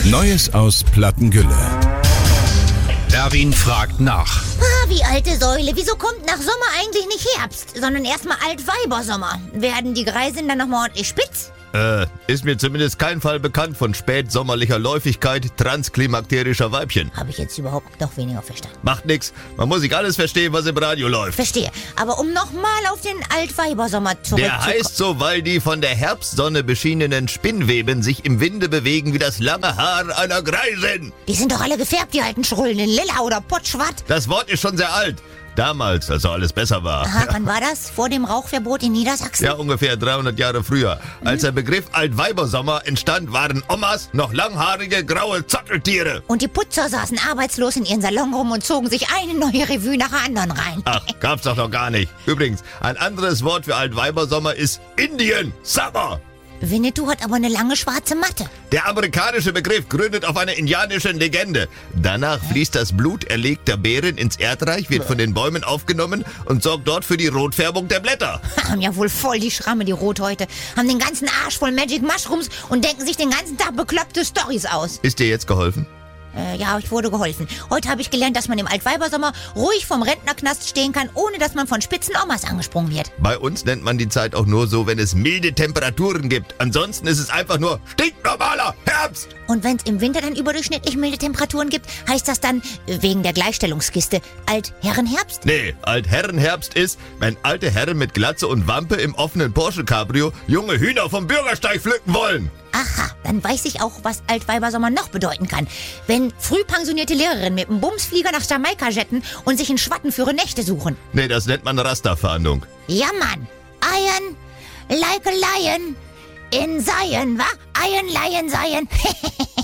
Neues aus Plattengülle. Erwin fragt nach. Wie alte Säule. Wieso kommt nach Sommer eigentlich nicht Herbst, sondern erstmal Altweibersommer? Werden die Greisinnen dann nochmal ordentlich spitz? Ist mir zumindest kein Fall bekannt von spätsommerlicher Läufigkeit transklimakterischer Weibchen. Habe ich jetzt überhaupt noch weniger verstanden. Macht nix. Man muss sich alles verstehen, was im Radio läuft. Verstehe. Aber um nochmal auf den Altweibersommer zurückzukommen. Der heißt so, weil die von der Herbstsonne beschienenen Spinnweben sich im Winde bewegen wie das lange Haar einer Greisin. Die sind doch alle gefärbt, die alten Schrullen, in lila oder potschwatt. Das Wort ist schon sehr alt. Damals, als alles besser war. Aha, wann war das? Vor dem Rauchverbot in Niedersachsen? Ja, ungefähr 300 Jahre früher. Als der Begriff Altweibersommer entstand, waren Omas noch langhaarige, graue Zotteltiere. Und die Putzer saßen arbeitslos in ihren Salon rum und zogen sich eine neue Revue nach der anderen rein. Ach, gab's doch noch gar nicht. Übrigens, ein anderes Wort für Altweibersommer ist Indian Summer. Winnetou hat aber eine lange schwarze Matte. Der amerikanische Begriff gründet auf einer indianischen Legende. Danach fließt das Blut erlegter Bären ins Erdreich, wird von den Bäumen aufgenommen und sorgt dort für die Rotfärbung der Blätter. Haben ja wohl voll die Schramme, die Rothäute. Haben den ganzen Arsch voll Magic Mushrooms und denken sich den ganzen Tag bekloppte Storys aus. Ist dir jetzt geholfen? Ja, ich wurde geholfen. Heute habe ich gelernt, dass man im Altweibersommer ruhig vorm Rentnerknast stehen kann, ohne dass man von spitzen Omas angesprungen wird. Bei uns nennt man die Zeit auch nur so, wenn es milde Temperaturen gibt. Ansonsten ist es einfach nur stinknormaler Herbst. Und wenn es im Winter dann überdurchschnittlich milde Temperaturen gibt, heißt das dann, wegen der Gleichstellungskiste, Altherrenherbst? Nee, Altherrenherbst ist, wenn alte Herren mit Glatze und Wampe im offenen Porsche Cabrio junge Hühner vom Bürgersteig pflücken wollen. Aha, dann weiß ich auch, was Altweibersommer noch bedeuten kann. Wenn früh pensionierte Lehrerinnen mit einem Bumsflieger nach Jamaika jetten und sich einen Schwatten für ihre Nächte suchen. Nee, das nennt man Rasterfahndung. Ja, Mann. Iron, like a lion, in Zion, wa? Iron, Lion, Zion.